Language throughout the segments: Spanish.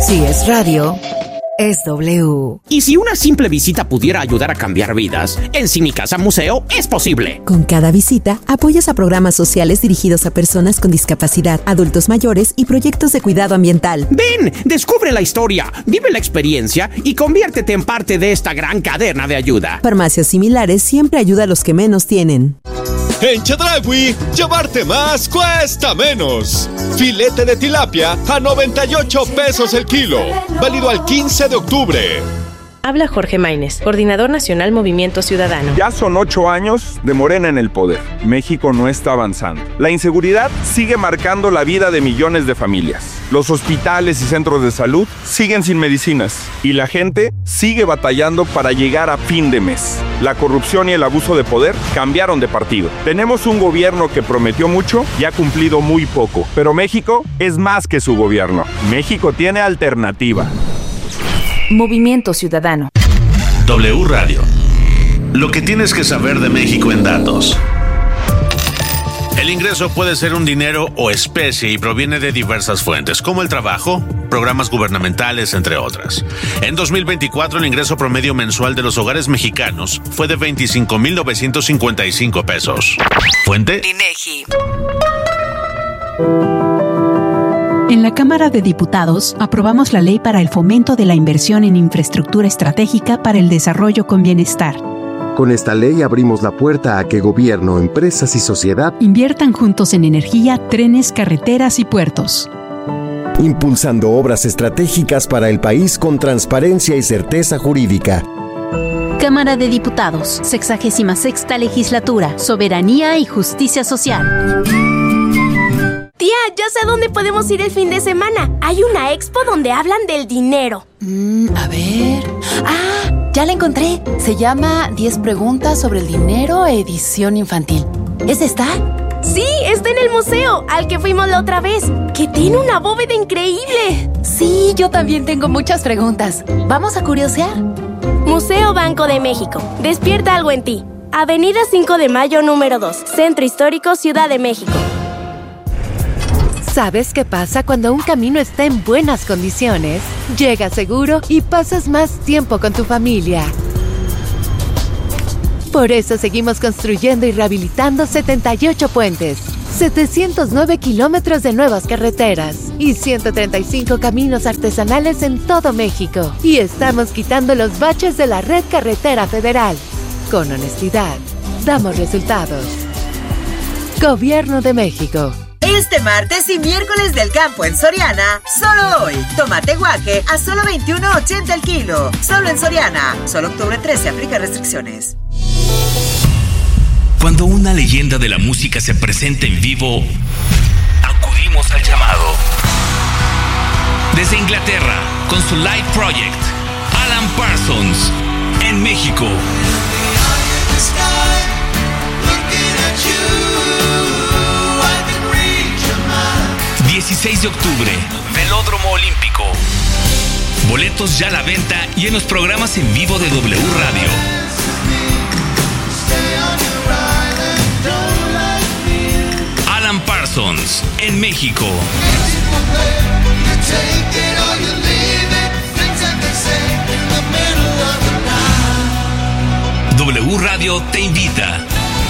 Si es radio, es W. Y si una simple visita pudiera ayudar a cambiar vidas, en Si Mi Casa Museo es posible. Con cada visita, apoyas a programas sociales dirigidos a personas con discapacidad, adultos mayores y proyectos de cuidado ambiental. Ven, descubre la historia, vive la experiencia y conviértete en parte de esta gran cadena de ayuda. Farmacias Similares siempre ayuda a los que menos tienen. En Chedraui, llevarte más cuesta menos. Filete de tilapia a 98 pesos el kilo. Válido al 15 de octubre. Habla Jorge Maínez, Coordinador Nacional Movimiento Ciudadano. Ya son 8 años de Morena en el poder. México no está avanzando. La inseguridad sigue marcando la vida de millones de familias. Los hospitales y centros de salud siguen sin medicinas. Y la gente sigue batallando para llegar a fin de mes. La corrupción y el abuso de poder cambiaron de partido. Tenemos un gobierno que prometió mucho y ha cumplido muy poco. Pero México es más que su gobierno. México tiene alternativa. Movimiento Ciudadano. W Radio. Lo que tienes que saber de México en datos. El ingreso puede ser un dinero o especie y proviene de diversas fuentes, como el trabajo, programas gubernamentales, entre otras. En 2024, el ingreso promedio mensual de los hogares mexicanos fue de 25,955 pesos. ¿Fuente? INEGI. En la Cámara de Diputados aprobamos la Ley para el Fomento de la Inversión en Infraestructura Estratégica para el Desarrollo con Bienestar. Con esta ley abrimos la puerta a que gobierno, empresas y sociedad inviertan juntos en energía, trenes, carreteras y puertos. Impulsando obras estratégicas para el país con transparencia y certeza jurídica. Cámara de Diputados, 66ª Legislatura, Soberanía y Justicia Social. Tía, ya sé a dónde podemos ir el fin de semana. Hay una expo donde hablan del dinero. A ver... ¡Ah! Ya la encontré. Se llama 10 preguntas sobre el dinero, edición infantil. ¿Es esta? Sí, está en el museo, al que fuimos la otra vez, que tiene una bóveda increíble. Sí, yo también tengo muchas preguntas. ¿Vamos a curiosear? Museo Banco de México. Despierta algo en ti. Avenida 5 de Mayo, número 2. Centro Histórico, Ciudad de México. ¿Sabes qué pasa cuando un camino está en buenas condiciones? Llegas seguro y pasas más tiempo con tu familia. Por eso seguimos construyendo y rehabilitando 78 puentes, 709 kilómetros de nuevas carreteras y 135 caminos artesanales en todo México. Y estamos quitando los baches de la red carretera federal. Con honestidad, damos resultados. Gobierno de México. Este martes y miércoles del campo en Soriana, solo hoy, tomate guaje a solo $21.80 el kilo. Solo en Soriana. Solo octubre 13, aplica restricciones. Cuando una leyenda de la música se presenta en vivo, acudimos al llamado. Desde Inglaterra, con su live project, Alan Parsons, en México. 16 de octubre, Velódromo Olímpico. Boletos ya a la venta y en los programas en vivo de W Radio. Alan Parsons, en México. W Radio te invita.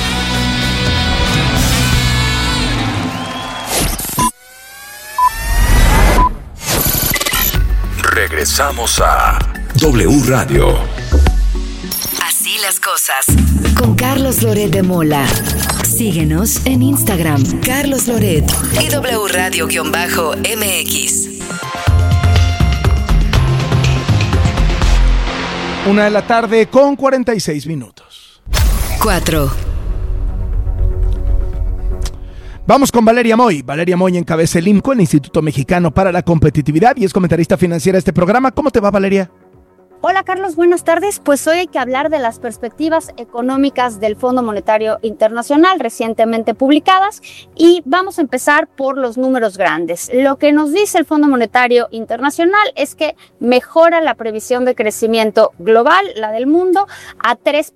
Regresamos a W Radio. Así las cosas. Con Carlos Loret de Mola. Síguenos en Instagram, Carlos Loret y W Radio-MX. 1:46 p.m. 4. Vamos con Valeria Moy. Valeria Moy encabeza el IMCO, el Instituto Mexicano para la Competitividad, y es comentarista financiera de este programa. ¿Cómo te va, Valeria? Hola Carlos, buenas tardes. Pues hoy hay que hablar de las perspectivas económicas del Fondo Monetario Internacional recientemente publicadas y vamos a empezar por los números grandes. Lo que nos dice el Fondo Monetario Internacional es que mejora la previsión de crecimiento global, la del mundo, a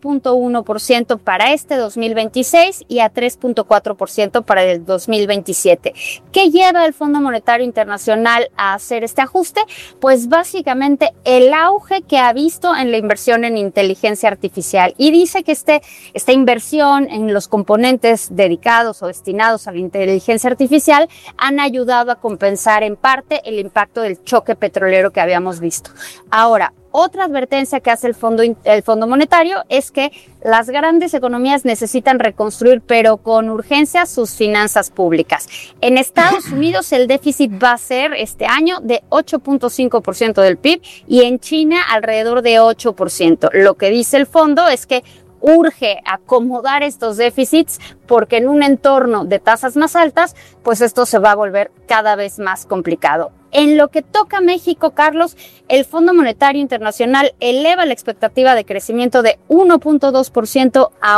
3.1% para este 2026 y a 3.4% para el 2027. ¿Qué lleva el Fondo Monetario Internacional a hacer este ajuste? Pues básicamente el auge que ha visto en la inversión en inteligencia artificial y dice que esta inversión en los componentes dedicados o destinados a la inteligencia artificial han ayudado a compensar en parte el impacto del choque petrolero que habíamos visto. Ahora, otra advertencia que hace el Fondo Monetario es que las grandes economías necesitan reconstruir, pero con urgencia, sus finanzas públicas. En Estados Unidos el déficit va a ser este año de 8.5% del PIB y en China alrededor de 8%. Lo que dice el fondo es que urge acomodar estos déficits porque en un entorno de tasas más altas, pues esto se va a volver cada vez más complicado. En lo que toca a México, Carlos, el Fondo Monetario Internacional eleva la expectativa de crecimiento de 1.2% a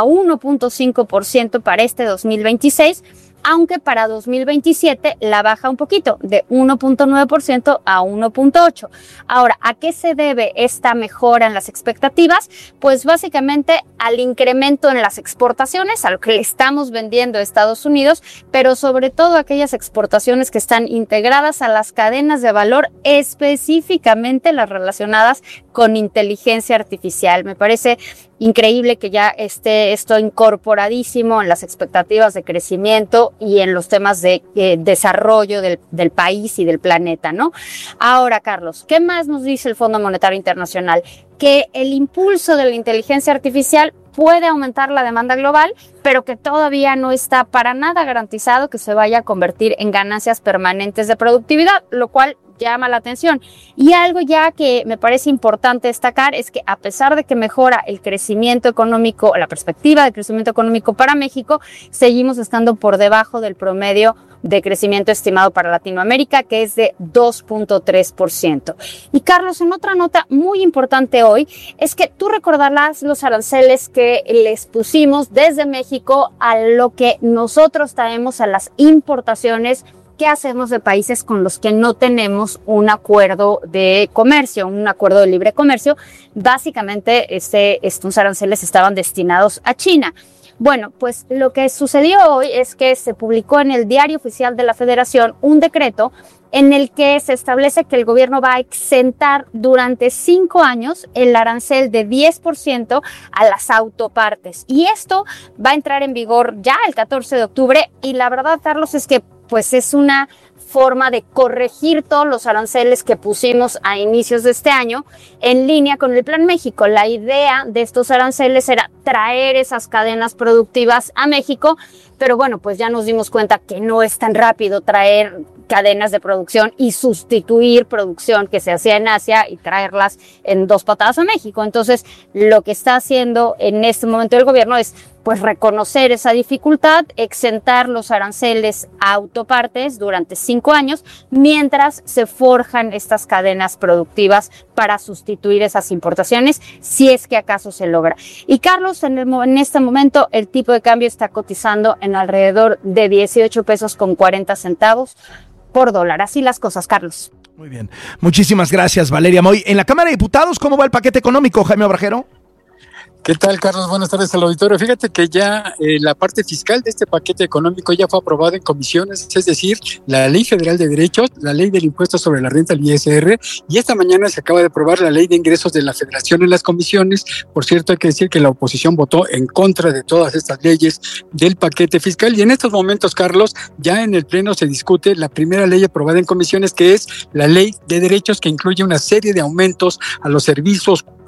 1.5% para este 2026, aunque para 2027 la baja un poquito, de 1.9% a 1.8%. Ahora, ¿a qué se debe esta mejora en las expectativas? Pues básicamente al incremento en las exportaciones, a lo que le estamos vendiendo a Estados Unidos, pero sobre todo aquellas exportaciones que están integradas a las cadenas de valor, específicamente las relacionadas con inteligencia artificial. Me parece increíble que ya esté esto incorporadísimo en las expectativas de crecimiento y en los temas de desarrollo del país y del planeta, ¿no? Ahora, Carlos, ¿qué más nos dice el Fondo Monetario Internacional? Que el impulso de la inteligencia artificial puede aumentar la demanda global, pero que todavía no está para nada garantizado que se vaya a convertir en ganancias permanentes de productividad, lo cual llama la atención. Y algo ya que me parece importante destacar es que a pesar de que mejora el crecimiento económico, la perspectiva de crecimiento económico para México, seguimos estando por debajo del promedio de crecimiento estimado para Latinoamérica, que es de 2.3%. Y Carlos, en otra nota muy importante hoy, es que tú recordarás los aranceles que les pusimos desde México a lo que nosotros traemos a las importaciones que hacemos de países con los que no tenemos un acuerdo de comercio, un acuerdo de libre comercio. Básicamente, estos aranceles estaban destinados a China. Bueno, pues lo que sucedió hoy es que se publicó en el Diario Oficial de la Federación un decreto en el que se establece que el gobierno va a exentar durante 5 años el arancel de 10% a las autopartes. Y esto va a entrar en vigor ya el 14 de octubre. Y la verdad, Carlos, es que pues es una forma de corregir todos los aranceles que pusimos a inicios de este año en línea con el Plan México. La idea de estos aranceles era traer esas cadenas productivas a México, pero bueno, pues ya nos dimos cuenta que no es tan rápido traer cadenas de producción y sustituir producción que se hacía en Asia y traerlas en 2 patadas a México. Entonces, lo que está haciendo en este momento el gobierno es pues reconocer esa dificultad, exentar los aranceles a autopartes durante 5 años, mientras se forjan estas cadenas productivas para sustituir esas importaciones, si es que acaso se logra. Y Carlos, en este momento el tipo de cambio está cotizando en alrededor de 18 pesos con 40 centavos por dólar. Así las cosas, Carlos. Muy bien. Muchísimas gracias, Valeria Moy. En la Cámara de Diputados, ¿cómo va el paquete económico, Jaime Obrajero? ¿Qué tal, Carlos? Buenas tardes al auditorio. Fíjate que ya la parte fiscal de este paquete económico ya fue aprobada en comisiones, es decir, la Ley Federal de Derechos, la Ley del Impuesto sobre la Renta, el ISR, y esta mañana se acaba de aprobar la Ley de Ingresos de la Federación en las comisiones. Por cierto, hay que decir que la oposición votó en contra de todas estas leyes del paquete fiscal, y en estos momentos, Carlos, ya en el Pleno se discute la primera ley aprobada en comisiones, que es la Ley de Derechos, que incluye una serie de aumentos a los servicios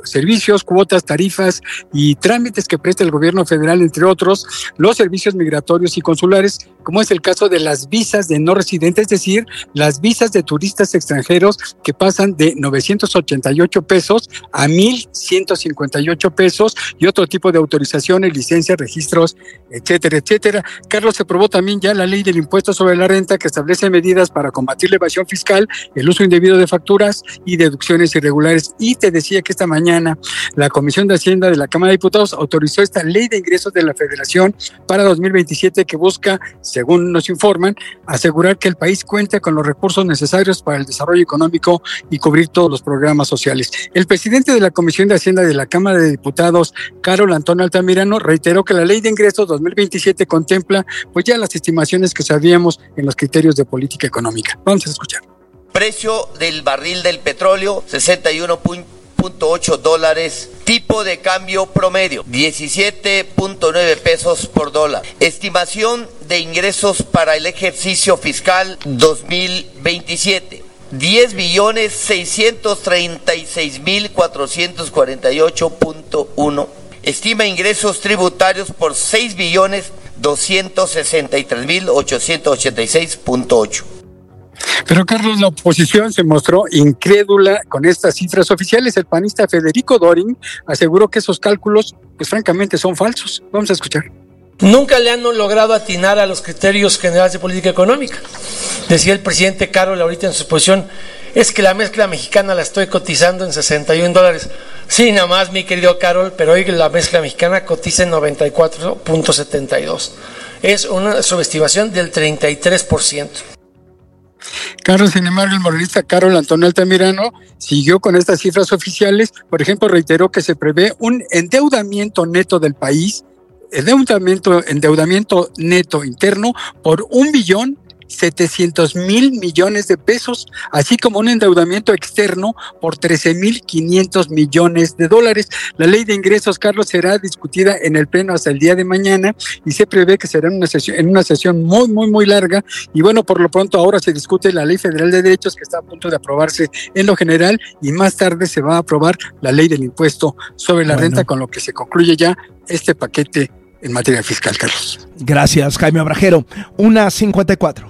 servicios, cuotas, tarifas y trámites que presta el gobierno federal, entre otros, los servicios migratorios y consulares, como es el caso de las visas de no residentes, es decir, las visas de turistas extranjeros que pasan de 988 pesos a 1,158 pesos y otro tipo de autorizaciones, licencias, registros, etcétera, etcétera. Carlos, se aprobó también ya la ley del impuesto sobre la renta que establece medidas para combatir la evasión fiscal, el uso indebido de facturas y deducciones irregulares. Y te decía que esta mañana la Comisión de Hacienda de la Cámara de Diputados autorizó esta ley de ingresos de la Federación para 2027 que busca, según nos informan, asegurar que el país cuente con los recursos necesarios para el desarrollo económico y cubrir todos los programas sociales. El presidente de la Comisión de Hacienda de la Cámara de Diputados, Carol Antonio Altamirano, reiteró que la ley de ingresos 2027 contempla pues ya las estimaciones que sabíamos en los criterios de política económica. Vamos a escuchar. Precio del barril del petróleo, $61.8. Tipo de cambio promedio, 17.9 pesos por dólar. Estimación de ingresos para el ejercicio fiscal 2027. 10.636.448.1. Estima ingresos tributarios por 6.263.886.8. Pero Carlos, la oposición se mostró incrédula con estas cifras oficiales. El panista Federico Dorin aseguró que esos cálculos, pues francamente, son falsos. Vamos a escuchar. Nunca le han logrado atinar a los criterios generales de política económica. Decía el presidente Carol ahorita en su exposición, es que la mezcla mexicana la estoy cotizando en $61. Sí, nada más, mi querido Carol, pero hoy la mezcla mexicana cotiza en 94.72. Es una subestimación del 33%. Carlos, sin embargo, el moralista Carol Antonio Altamirano siguió con estas cifras oficiales. Por ejemplo, reiteró que se prevé un endeudamiento neto del país, endeudamiento neto interno por 1.700.000 millones de pesos, así como un endeudamiento externo por 13.500 millones de dólares. La ley de ingresos, Carlos, será discutida en el Pleno hasta el día de mañana y se prevé que será en una sesión muy, muy, muy larga. Y bueno, por lo pronto ahora se discute la Ley Federal de Derechos que está a punto de aprobarse en lo general y más tarde se va a aprobar la ley del impuesto sobre la renta, con lo que se concluye ya este paquete en materia fiscal, Carlos. Gracias, Jaime Obrajero. 1:54.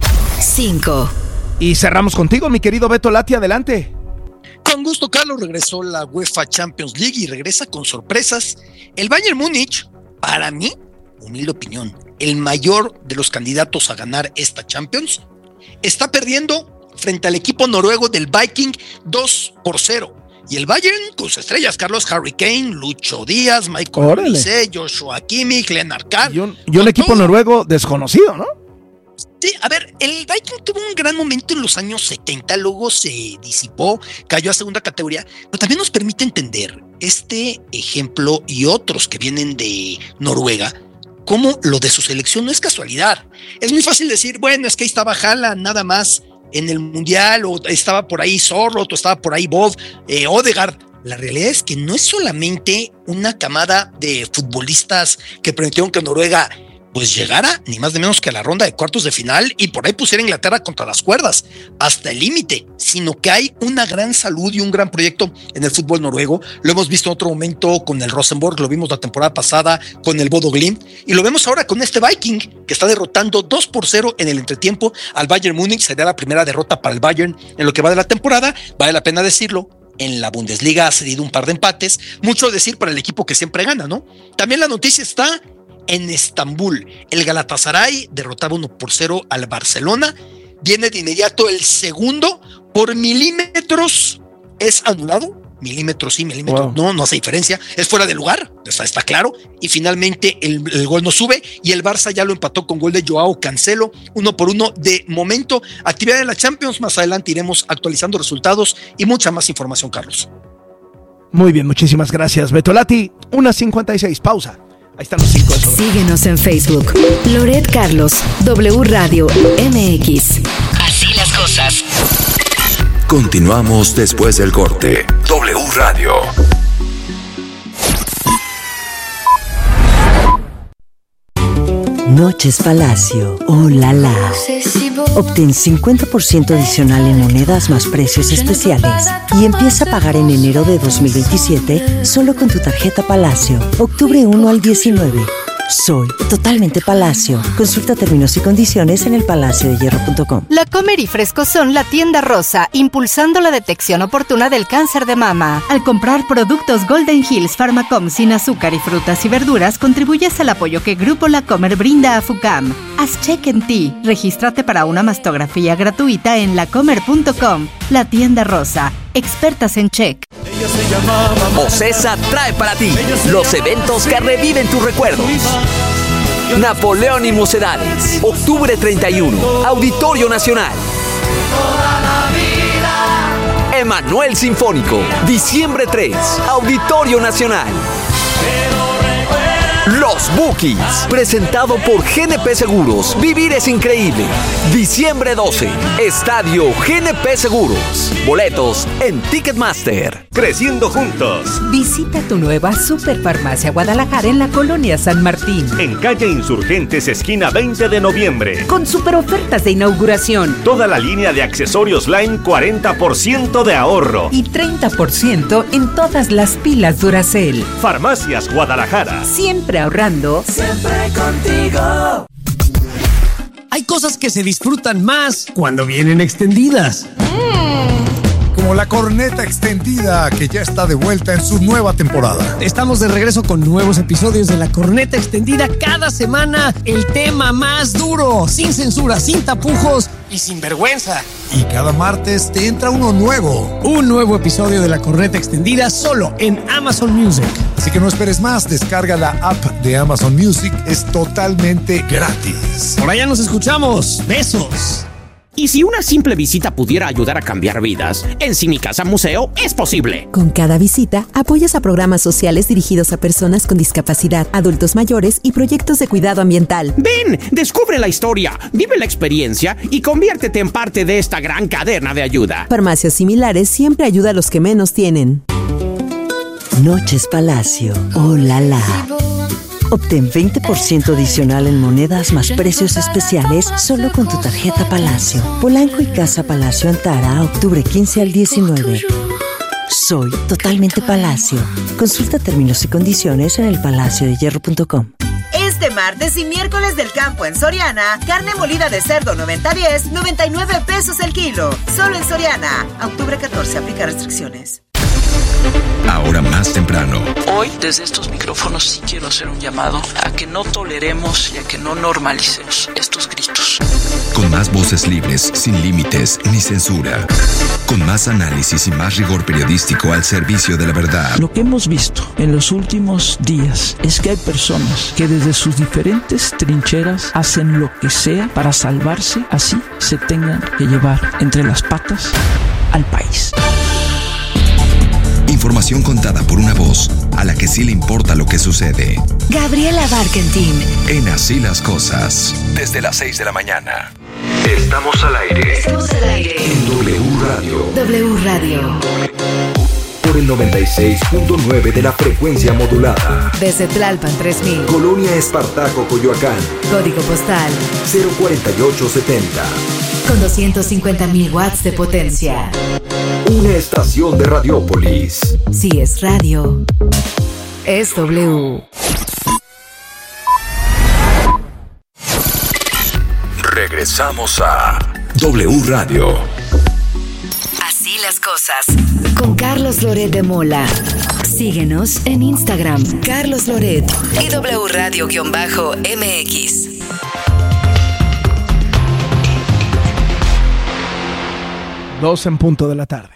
5. Y cerramos contigo, mi querido Beto Lati, adelante. Con gusto, Carlos. Regresó la UEFA Champions League y regresa con sorpresas. El Bayern Múnich, para mí, humilde opinión, el mayor de los candidatos a ganar esta Champions, está perdiendo frente al equipo noruego del Viking 2-0. Y el Bayern, con sus estrellas, Carlos, Harry Kane, Lucho Díaz, Michael Olise, Joshua Kimmich, Lennart Carr. Y un equipo noruego desconocido, ¿no? Sí, a ver, el Viking tuvo un gran momento en los años 70, luego se disipó, cayó a segunda categoría, pero también nos permite entender este ejemplo y otros que vienen de Noruega, cómo lo de su selección no es casualidad. Es muy fácil decir, bueno, es que ahí estaba Haaland nada más en el Mundial, o estaba por ahí Sorloth, o estaba por ahí Bod, Odegaard. La realidad es que no es solamente una camada de futbolistas que permitieron que Noruega pues llegara ni más ni menos que a la ronda de cuartos de final y por ahí pusiera a Inglaterra contra las cuerdas, hasta el límite, sino que hay una gran salud y un gran proyecto en el fútbol noruego. Lo hemos visto en otro momento con el Rosenborg, lo vimos la temporada pasada con el Bodo Glimt y lo vemos ahora con este Viking que está derrotando 2-0 en el entretiempo al Bayern Múnich. Sería la primera derrota para el Bayern en lo que va de la temporada, vale la pena decirlo. En la Bundesliga ha cedido un par de empates, mucho decir para el equipo que siempre gana, ¿no? También la noticia está en Estambul. El Galatasaray derrotaba 1-0 al Barcelona. Viene de inmediato el segundo por milímetros. ¿Es anulado? Milímetros sí, milímetros no hace diferencia. Es fuera de lugar, está claro. Y finalmente el gol no sube y el Barça ya lo empató con gol de Joao Cancelo, 1-1 de momento. Actividad de la Champions, más adelante iremos actualizando resultados y mucha más información, Carlos. Muy bien, muchísimas gracias, Beto Lati. 1:56, pausa. Ahí están los 5. Síguenos en Facebook. Loret Carlos, W Radio MX. Así las cosas. Continuamos después del corte. W Radio. Noches Palacio. ¡Oh, la la! Obtén 50% adicional en monedas más precios especiales y empieza a pagar en enero de 2027 solo con tu tarjeta Palacio. Octubre 1 al 19. Soy totalmente Palacio. Consulta términos y condiciones en elpalaciodehierro.com. La Comer y Fresco son la tienda rosa, impulsando la detección oportuna del cáncer de mama. Al comprar productos Golden Hills Pharmacom sin azúcar y frutas y verduras, contribuyes al apoyo que Grupo La Comer brinda a FUCAM. Haz check en ti. Regístrate para una mastografía gratuita en lacomer.com. La tienda rosa. Expertas en check. OCESA trae para ti los eventos que reviven tus recuerdos. Napoleón y Mocedades, octubre 31, Auditorio Nacional. Emanuel Sinfónico, diciembre 3, Auditorio Nacional. Los Bookies, presentado por GNP Seguros. Vivir es increíble. Diciembre 12, Estadio GNP Seguros. Boletos en Ticketmaster. Creciendo juntos. Visita tu nueva Superfarmacia Guadalajara en la Colonia San Martín. En calle Insurgentes, esquina 20 de noviembre. Con super ofertas de inauguración. Toda la línea de accesorios Line, 40% de ahorro. Y 30% en todas las pilas Duracell. Farmacias Guadalajara. Siempre ahorrando. Siempre contigo. Hay cosas que se disfrutan más cuando vienen extendidas. Como la corneta extendida, que ya está de vuelta en su nueva temporada. Estamos de regreso con nuevos episodios de la corneta extendida cada semana. El tema más duro, sin censura, sin tapujos y sin vergüenza. Y cada martes te entra uno nuevo. Un nuevo episodio de la corneta extendida solo en Amazon Music. Así que no esperes más, descarga la app de Amazon Music, es totalmente gratis. Por allá nos escuchamos. Besos. Y si una simple visita pudiera ayudar a cambiar vidas, en Si Mi Casa Museo es posible. Con cada visita, apoyas a programas sociales dirigidos a personas con discapacidad, adultos mayores y proyectos de cuidado ambiental. Ven, descubre la historia, vive la experiencia y conviértete en parte de esta gran cadena de ayuda. Farmacias similares siempre ayuda a los que menos tienen. Noches Palacio. ¡Oh, la la! Obtén 20% adicional en monedas más precios especiales solo con tu tarjeta Palacio. Polanco y Casa Palacio Antara, octubre 15 al 19. Soy totalmente Palacio. Consulta términos y condiciones en elpalaciodehierro.com. Este martes y miércoles del campo en Soriana, carne molida de cerdo 90-10, 99 pesos el kilo. Solo en Soriana. Octubre 14, aplica restricciones. Ahora más temprano. Hoy, desde estos micrófonos, sí quiero hacer un llamado a que no toleremos y a que no normalicemos estos gritos. Con más voces libres, sin límites ni censura. Con más análisis y más rigor periodístico al servicio de la verdad. Lo que hemos visto en los últimos días es que hay personas que desde sus diferentes trincheras hacen lo que sea para salvarse, así se tengan que llevar entre las patas al país. Información contada por una voz a la que sí le importa lo que sucede. Gabriela Barkentin. En Así las Cosas. Desde las 6 de la mañana. Estamos al aire. Estamos al aire. En W Radio. W Radio. Por el 96.9 de la frecuencia modulada. Desde Tlalpan 3000. Colonia Espartaco, Coyoacán. Código postal 04870. Con 250.000 watts de potencia. Una estación de Radiópolis. Si es radio, es W. Regresamos a W Radio. Así las cosas. Con Carlos Loret de Mola. Síguenos en Instagram, Carlos Loret y W Radio-MX. 2 en punto de la tarde.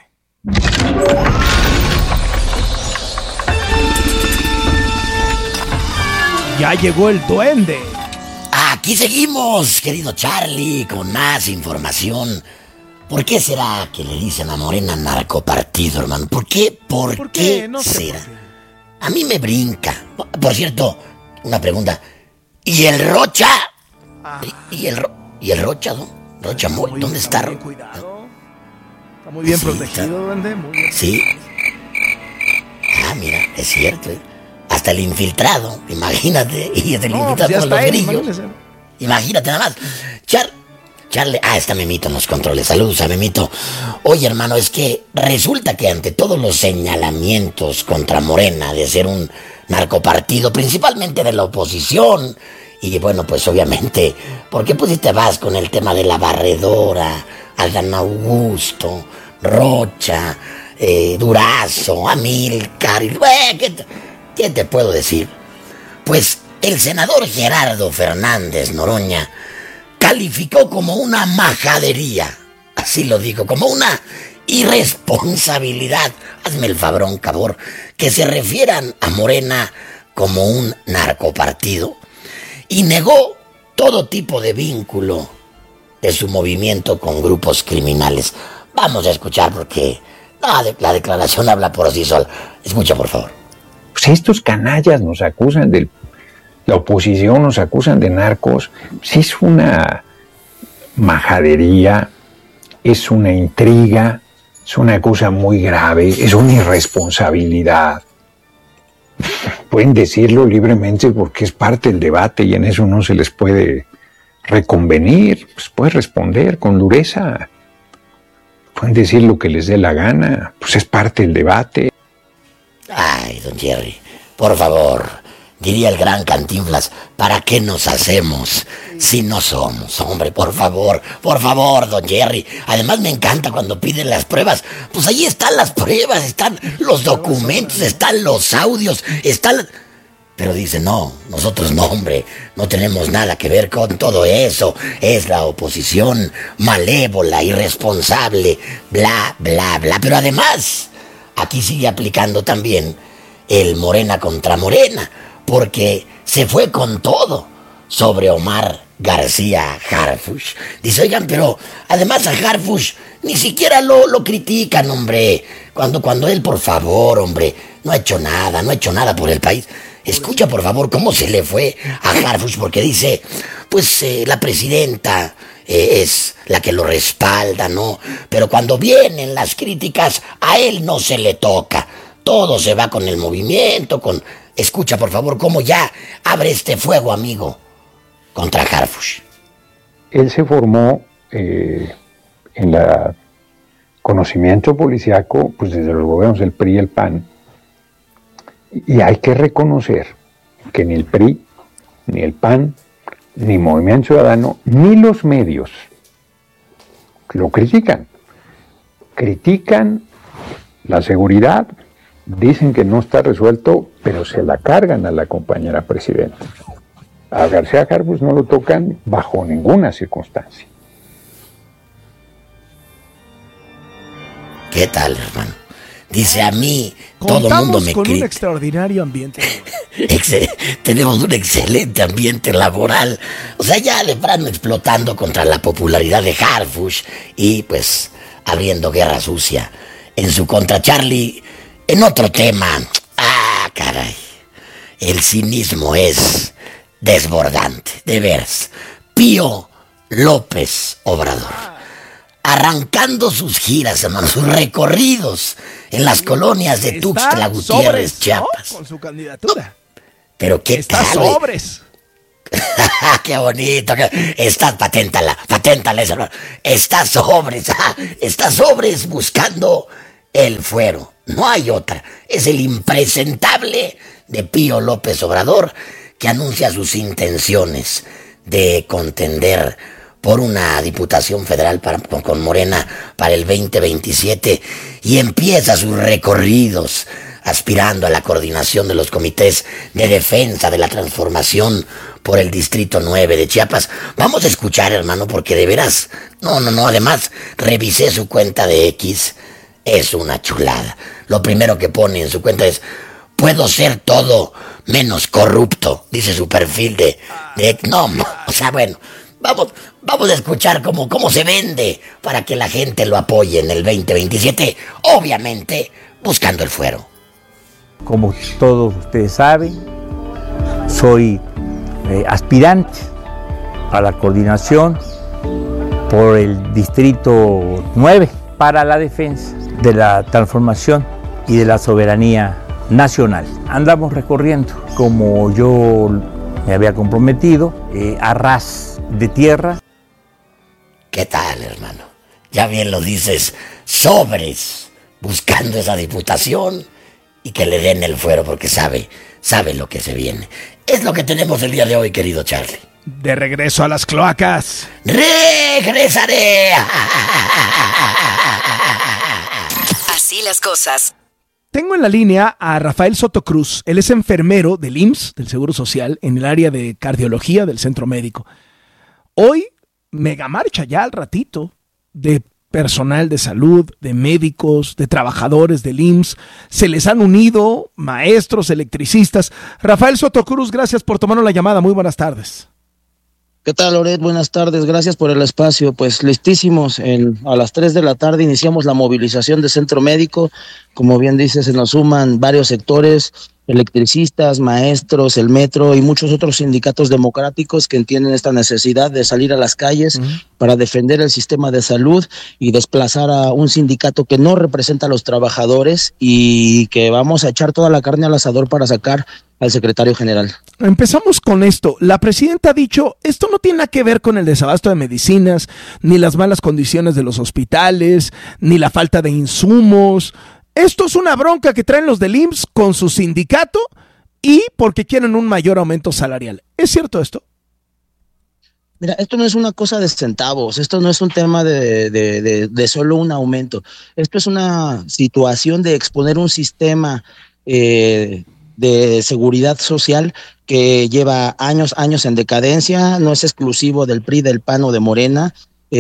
Ya llegó el duende. Aquí seguimos, querido Charlie, con más información. ¿Por qué será que le dicen a Morena narcopartido, hermano? ¿Por qué? ¿Por qué no será? A mí me brinca. Por cierto, una pregunta. ¿Y el Rocha? ¿Y el Rocha, don? Rocha, ¿dónde está? Cuidado. Está muy bien protegido, duende. Muy bien. Sí. Ah, mira, es cierto. Hasta el infiltrado, imagínate. Y el infiltrado con los grillos. Imagínate nada más. Charlie, está Memito en los controles. Saludos a Memito. Oye, hermano, es que resulta que ante todos los señalamientos contra Morena de ser un narcopartido, principalmente de la oposición, y bueno, pues obviamente, ¿por qué pues si te vas con el tema de la Barredora, Adán Augusto, Rocha, Durazo, Amílcar? ¿Qué te puedo decir? Pues el senador Gerardo Fernández Noroña calificó como una majadería, así lo digo, como una irresponsabilidad, hazme el favor, que se refieran a Morena como un narcopartido, y negó todo tipo de vínculo de su movimiento con grupos criminales. Vamos a escuchar porque la declaración habla por sí sola. Escucha, por favor. Pues estos canallas nos acusan la oposición nos acusan de narcos. Sí, es una majadería, es una intriga, es una cosa muy grave, es una irresponsabilidad. Pueden decirlo libremente porque es parte del debate y en eso no se les puede reconvenir, pues puede responder con dureza. Pueden decir lo que les dé la gana, pues es parte del debate. Ay, don Jerry, por favor, diría el gran Cantinflas, ¿para qué nos hacemos si no somos? Hombre, por favor, don Jerry. Además me encanta cuando piden las pruebas. Pues ahí están las pruebas, están los documentos, están los audios, Pero dice, no, nosotros no, hombre, no tenemos nada que ver con todo eso. Es la oposición malévola, irresponsable, bla, bla, bla. Pero además, aquí sigue aplicando también el Morena contra Morena, porque se fue con todo sobre Omar García Harfuch. Dice, oigan, pero además a Harfuch ni siquiera lo critican, hombre. Cuando él, por favor, hombre, no ha hecho nada por el país. Escucha, por favor, cómo se le fue a Harfuch, porque dice, pues la presidenta es la que lo respalda, ¿no? Pero cuando vienen las críticas, a él no se le toca. Todo se va con el movimiento, Escucha, por favor, cómo ya abre este fuego, amigo, contra Harfuch. Él se formó en el conocimiento policiaco, pues desde los gobiernos del PRI y el PAN. Y hay que reconocer que ni el PRI, ni el PAN, ni Movimiento Ciudadano, ni los medios lo critican. Critican la seguridad, dicen que no está resuelto, pero se la cargan a la compañera presidenta. A García Harfuch no lo tocan bajo ninguna circunstancia. ¿Qué tal, hermano? Dice, a mí todo el mundo me con un extraordinario ambiente. Tenemos un excelente ambiente laboral. O sea, ya de plano explotando contra la popularidad de Harfuch y pues abriendo guerra sucia en su contra. Charlie, en otro tema. Caray. El cinismo es desbordante, de veras. Pío López Obrador, arrancando sus giras, hermano, sus recorridos en las colonias de Tuxtla Gutiérrez, Chiapas. ¿No? Con su candidatura. Pero qué está tal, sobres. Qué bonito. Paténtala eso, hermano. Está sobres buscando el fuero. No hay otra. Es el impresentable de Pío López Obrador, que anuncia sus intenciones de contender por una diputación federal con Morena para el 2027 y empieza sus recorridos aspirando a la coordinación de los comités de defensa de la transformación por el Distrito 9 de Chiapas. Vamos a escuchar, hermano, porque de veras, no, además revisé su cuenta de X, es una chulada. Lo primero que pone en su cuenta es: puedo ser todo menos corrupto, dice su perfil de no, o sea, bueno, vamos a escuchar cómo se vende para que la gente lo apoye en el 2027, obviamente buscando el fuero. Como todos ustedes saben, soy aspirante a la coordinación por el Distrito 9 para la defensa de la transformación y de la soberanía nacional. Andamos recorriendo, como yo me había comprometido a ras de tierra. ¿Qué tal, hermano? Ya bien lo dices, sobres, buscando esa diputación y que le den el fuero porque sabe lo que se viene. Es lo que tenemos el día de hoy, querido Charlie. De regreso a las cloacas. ¡Regresaré! Así las cosas. Tengo en la línea a Rafael Soto Cruz. Él es enfermero del IMSS, del Seguro Social, en el área de cardiología del Centro Médico. Hoy, mega marcha ya al ratito de personal de salud, de médicos, de trabajadores del IMSS. Se les han unido maestros, electricistas. Rafael Soto Cruz, gracias por tomarnos la llamada. Muy buenas tardes. ¿Qué tal, Loret? Buenas tardes, gracias por el espacio. Pues listísimos, a las 3 de la tarde iniciamos la movilización de Centro Médico. Como bien dices, se nos suman varios sectores, electricistas, maestros, el metro y muchos otros sindicatos democráticos que entienden esta necesidad de salir a las calles para defender el sistema de salud y desplazar a un sindicato que no representa a los trabajadores y que vamos a echar toda la carne al asador para sacar al secretario general. Empezamos con esto. La presidenta ha dicho, esto no tiene nada que ver con el desabasto de medicinas, ni las malas condiciones de los hospitales, ni la falta de insumos. Esto es una bronca que traen los del IMSS con su sindicato y porque quieren un mayor aumento salarial. ¿Es cierto esto? Mira, esto no es una cosa de centavos, esto no es un tema de solo un aumento. Esto es una situación de exponer un sistema de seguridad social que lleva años en decadencia, no es exclusivo del PRI, del PAN o de Morena,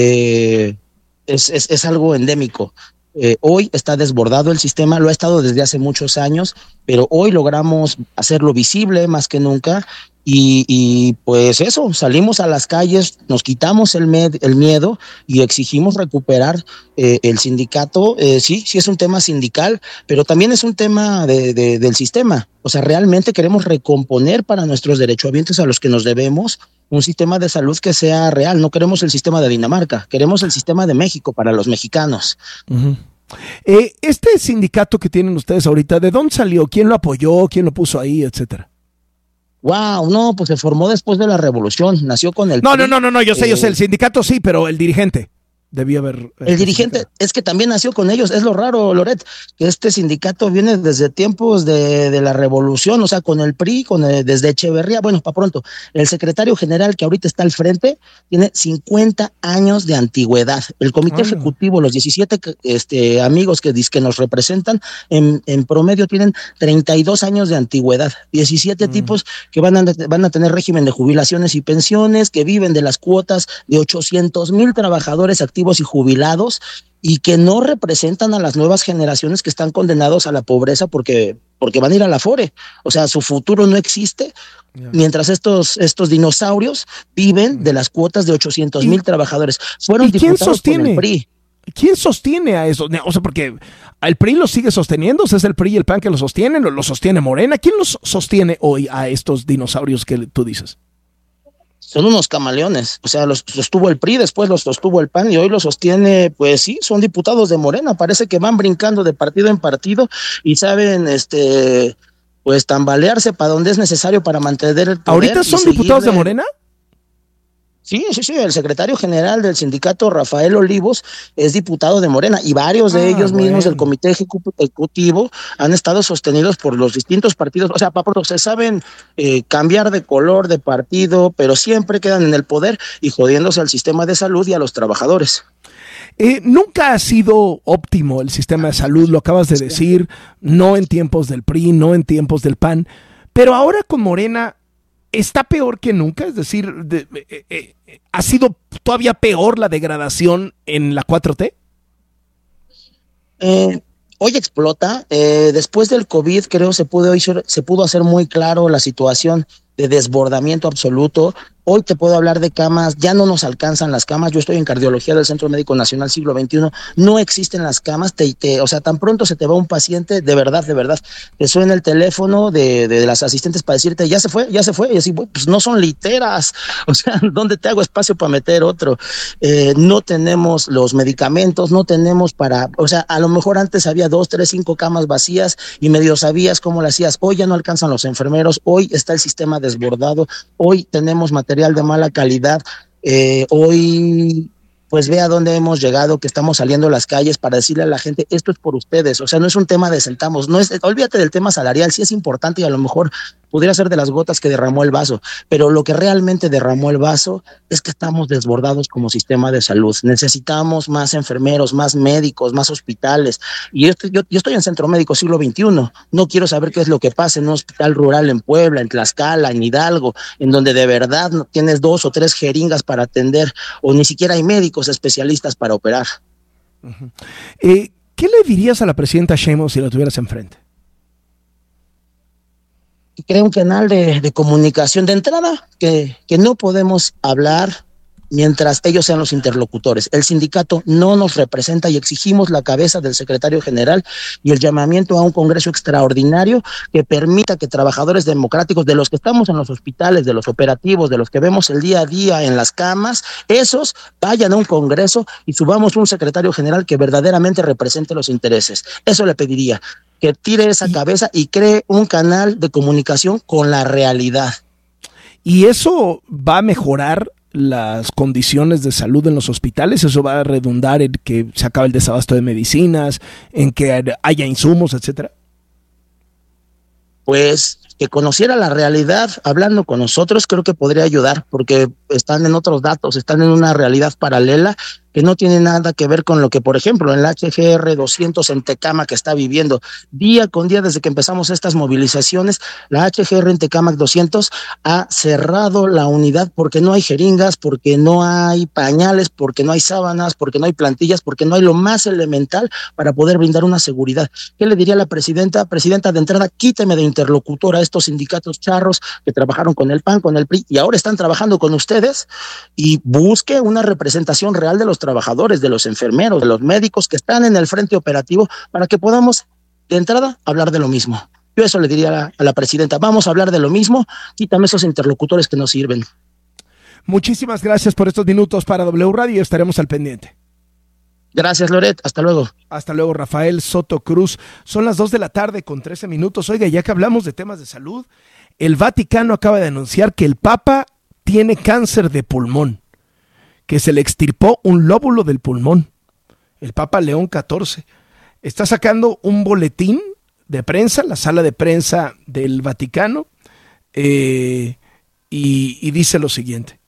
es algo endémico. Hoy está desbordado el sistema, lo ha estado desde hace muchos años, pero hoy logramos hacerlo visible más que nunca y pues eso, salimos a las calles, nos quitamos el miedo y exigimos recuperar el sindicato. Sí es un tema sindical, pero también es un tema del sistema. O sea, realmente queremos recomponer para nuestros derechohabientes a los que nos debemos un sistema de salud que sea real. No queremos el sistema de Dinamarca, queremos el sistema de México para los mexicanos. Uh-huh. Este sindicato que tienen ustedes ahorita, ¿de dónde salió? ¿Quién lo apoyó? ¿Quién lo puso ahí? Etcétera. Wow, no, pues se formó después de la revolución, nació con el... No, yo sé, el sindicato sí, pero el dirigente debió haber... El dirigente es que también nació con ellos, es lo raro, Loret, que este sindicato viene desde tiempos de la revolución, o sea, con el PRI, desde Echeverría, bueno, para pronto, el secretario general que ahorita está al frente tiene 50 años de antigüedad, el comité ejecutivo, los 17 amigos que nos representan, en promedio tienen 32 años de antigüedad, 17 tipos que van a tener régimen de jubilaciones y pensiones, que viven de las cuotas de 800,000 trabajadores activos y jubilados y que no representan a las nuevas generaciones que están condenados a la pobreza porque van a ir a la Afore. O sea, su futuro no existe mientras estos dinosaurios viven de las cuotas de 800,000 trabajadores. Fueron diputados por el PRI. ¿Quién sostiene a eso? O sea, porque el PRI lo sigue sosteniendo, o sea, es el PRI y el PAN que lo sostienen, o lo sostiene Morena. ¿Quién los sostiene hoy a estos dinosaurios que tú dices? Son unos camaleones, o sea, los sostuvo el PRI, después los sostuvo el PAN y hoy los sostiene, pues sí, son diputados de Morena, parece que van brincando de partido en partido y saben, pues tambalearse para donde es necesario para mantener el poder. ¿Ahorita son diputados de Morena? Sí, el secretario general del sindicato, Rafael Olivos, es diputado de Morena y varios de ellos mismos del comité ejecutivo han estado sostenidos por los distintos partidos. O sea, se saben cambiar de color, de partido, pero siempre quedan en el poder y jodiéndose al sistema de salud y a los trabajadores. Nunca ha sido óptimo el sistema de salud, lo acabas de decir, no en tiempos del PRI, no en tiempos del PAN, pero ahora con Morena está peor que nunca, es decir, ¿ha sido todavía peor la degradación en la 4T? Hoy explota, después del COVID creo se pudo hacer muy claro la situación de desbordamiento absoluto. Hoy te puedo hablar de camas, ya no nos alcanzan las camas. Yo estoy en cardiología del Centro Médico Nacional Siglo XXI, no existen las camas, o sea, tan pronto se te va un paciente, de verdad, te suena el teléfono de las asistentes para decirte, ya se fue, y así, pues no son literas, o sea, ¿dónde te hago espacio para meter otro? No tenemos los medicamentos, no tenemos o sea, a lo mejor antes había 2, 3, 5 camas vacías y medio sabías cómo lo hacías. Hoy ya no alcanzan los enfermeros, hoy está el sistema de desbordado. Hoy tenemos material de mala calidad. Hoy pues ve a dónde hemos llegado, que estamos saliendo a las calles para decirle a la gente, esto es por ustedes. O sea, no es un tema de centavos, olvídate del tema salarial, sí es importante y a lo mejor pudiera ser de las gotas que derramó el vaso, pero lo que realmente derramó el vaso es que estamos desbordados como sistema de salud. Necesitamos más enfermeros, más médicos, más hospitales. Y yo estoy en Centro Médico Siglo XXI, no quiero saber qué es lo que pasa en un hospital rural en Puebla, en Tlaxcala, en Hidalgo, en donde de verdad no tienes 2 o 3 jeringas para atender, o ni siquiera hay médicos especialistas para operar. ¿Qué le dirías a la presidenta Sheinbaum si la tuvieras enfrente? Crea un canal de comunicación de entrada, que no podemos hablar mientras ellos sean los interlocutores. El sindicato no nos representa y exigimos la cabeza del secretario general y el llamamiento a un congreso extraordinario que permita que trabajadores democráticos, de los que estamos en los hospitales, de los operativos, de los que vemos el día a día en las camas, esos vayan a un congreso y subamos un secretario general que verdaderamente represente los intereses. Eso le pediría, que tire esa cabeza y cree un canal de comunicación con la realidad. ¿Y eso va a mejorar las condiciones de salud en los hospitales? ¿Eso va a redundar en que se acabe el desabasto de medicinas, en que haya insumos, etcétera? Pues que conociera la realidad hablando con nosotros, creo que podría ayudar, porque están en otros datos, están en una realidad paralela que no tiene nada que ver con lo que, por ejemplo, en la HGR 200 en Tecámac que está viviendo día con día desde que empezamos estas movilizaciones. La HGR en Tecámac 200 ha cerrado la unidad porque no hay jeringas, porque no hay pañales, porque no hay sábanas, porque no hay plantillas, porque no hay lo más elemental para poder brindar una seguridad. ¿Qué le diría a la presidenta? Presidenta, de entrada, quíteme de interlocutor a estos sindicatos charros que trabajaron con el PAN, con el PRI y ahora están trabajando con ustedes, y busque una representación real de los trabajadores, de los enfermeros, de los médicos que están en el frente operativo, para que podamos de entrada hablar de lo mismo. Yo eso le diría a la presidenta, vamos a hablar de lo mismo, quítame esos interlocutores que no sirven. Muchísimas gracias por estos minutos para W Radio, estaremos al pendiente. Gracias, Loret, hasta luego. Hasta luego, Rafael Soto Cruz. Son las 2:13 p.m. Oiga, ya que hablamos de temas de salud, el Vaticano acaba de anunciar que el Papa tiene cáncer de pulmón, que se le extirpó un lóbulo del pulmón. El Papa León XIV está sacando un boletín de prensa, la sala de prensa del Vaticano, y dice lo siguiente.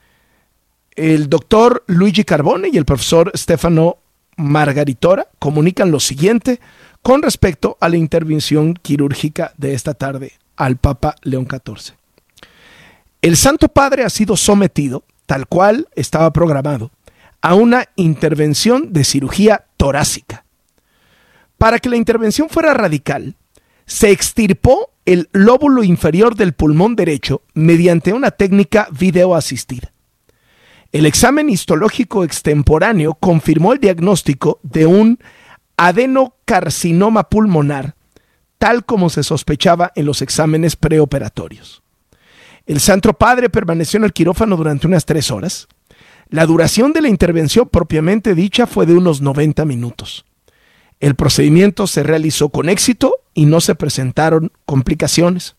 El doctor Luigi Carbone y el profesor Stefano Margaritora comunican lo siguiente con respecto a la intervención quirúrgica de esta tarde al Papa León XIV. El Santo Padre ha sido sometido, tal cual estaba programado, a una intervención de cirugía torácica. Para que la intervención fuera radical, se extirpó el lóbulo inferior del pulmón derecho mediante una técnica videoasistida. El examen histológico extemporáneo confirmó el diagnóstico de un adenocarcinoma pulmonar, tal como se sospechaba en los exámenes preoperatorios. El Santo Padre permaneció en el quirófano durante unas 3 horas. La duración de la intervención propiamente dicha fue de unos 90 minutos. El procedimiento se realizó con éxito y no se presentaron complicaciones.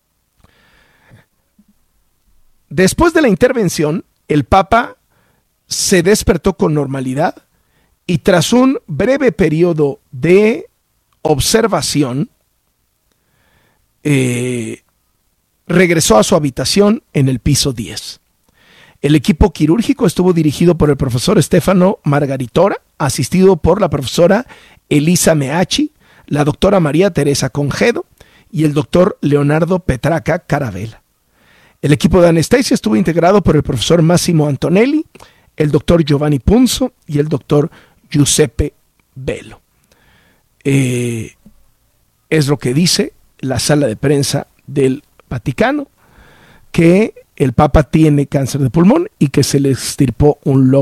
Después de la intervención, el Papa se despertó con normalidad y tras un breve periodo de observación, regresó a su habitación en el piso 10. El equipo quirúrgico estuvo dirigido por el profesor Stefano Margaritora, asistido por la profesora Elisa Meachi, la doctora María Teresa Congedo y el doctor Leonardo Petraca Caravela. El equipo de anestesia estuvo integrado por el profesor Massimo Antonelli, el doctor Giovanni Punzo y el doctor Giuseppe Bello. Es lo que dice la sala de prensa del Vaticano, que el Papa tiene cáncer de pulmón y que se le extirpó un lóbulo